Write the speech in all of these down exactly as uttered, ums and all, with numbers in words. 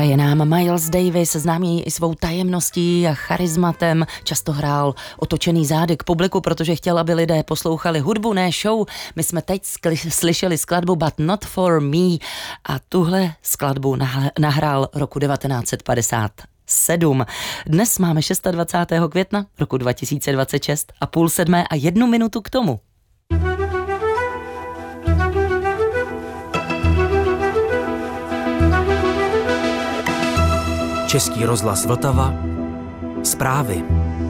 Hraje nám Miles Davis, známý i svou tajemností a charizmatem. Často hrál otočený zády k publiku, protože chtěl, aby lidé poslouchali hudbu, ne show. My jsme teď skli- slyšeli skladbu But Not For Me a tuhle skladbu nah- nahrál roku devatenáct set padesát sedm. Dnes máme dvacátého šestého května roku dva tisíce dvacet šest a půl sedmé a jednu minutu k tomu. Český rozhlas Vltava. Zprávy.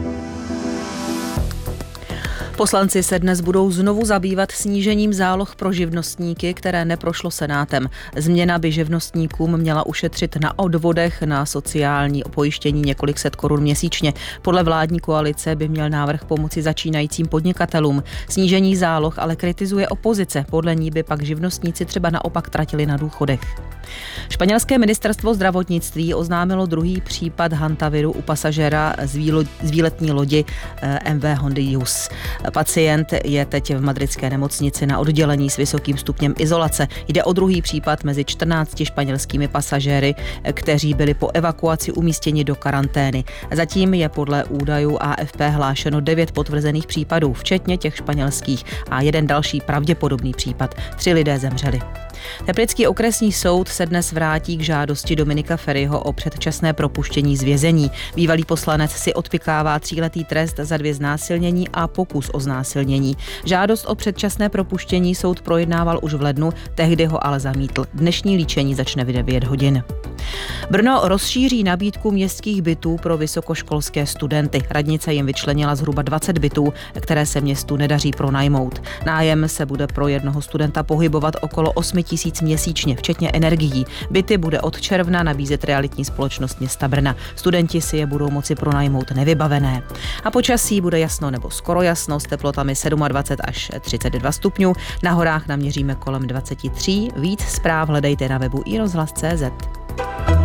Poslanci se dnes budou znovu zabývat snížením záloh pro živnostníky, které neprošlo Senátem. Změna by živnostníkům měla ušetřit na odvodech na sociální pojištění několik set korun měsíčně. Podle vládní koalice by měl návrh pomoci začínajícím podnikatelům. Snížení záloh ale kritizuje opozice. Podle ní by pak živnostníci třeba naopak tratili na důchodech. Španělské ministerstvo zdravotnictví oznámilo druhý případ hantaviru u pasažéra z, výlo- z výletní lodi M V Hondy Jus. Pacient je teď v madridské nemocnici na oddělení s vysokým stupněm izolace. Jde o druhý případ mezi čtrnácti španělskými pasažéry, kteří byli po evakuaci umístěni do karantény. Zatím je podle údajů A F P hlášeno devět potvrzených případů, včetně těch španělských, a jeden další pravděpodobný případ. Tři lidé zemřeli. Teplický okresní soud se dnes vrátí k žádosti Dominika Feriho o předčasné propuštění z vězení. Bývalý poslanec si odpykává tříletý trest za dvě znásilnění a pokus o znásilnění. Žádost o předčasné propuštění soud projednával už v lednu, tehdy ho ale zamítl. Dnešní líčení začne v devět hodin. Brno rozšíří nabídku městských bytů pro vysokoškolské studenty. Radnice jim vyčlenila zhruba dvacet bytů, které se městu nedaří pronajmout. Nájem se bude pro jednoho studenta pohybovat okolo osm tisíc měsíčně, včetně energií. Byty bude od června nabízet realitní společnost města Brna. Studenti si je budou moci pronajmout nevybavené. A počasí bude jasno nebo skoro jasno s teplotami dvacet sedm až třicet dva stupňů. Na horách naměříme kolem dvacet tři. Víc zpráv hledejte na webu i rozhlas tečka cé zet.